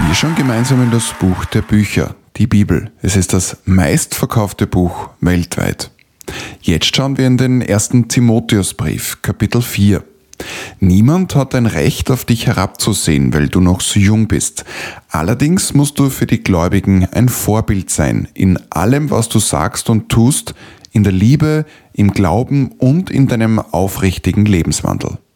Wir schauen gemeinsam in das Buch der Bücher, die Bibel. Es ist das meistverkaufte Buch weltweit. Jetzt schauen wir in den 1. Timotheusbrief, Kapitel 4. Niemand hat ein Recht, auf dich herabzusehen, weil du noch so jung bist. Allerdings musst du für die Gläubigen ein Vorbild sein, in allem, was du sagst und tust, in der Liebe, im Glauben und in deinem aufrichtigen Lebenswandel.